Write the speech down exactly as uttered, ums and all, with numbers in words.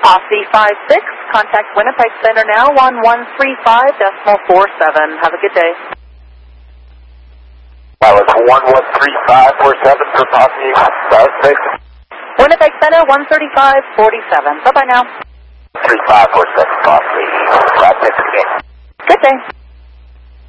Posse five six, contact Winnipeg Center now on one three five decimal four seven. Have a good day. That was one one three five four seven for Posse five six. Winnipeg Center one thirty-five forty-seven. Bye-bye now. three five four seven Posse five six again. Good day.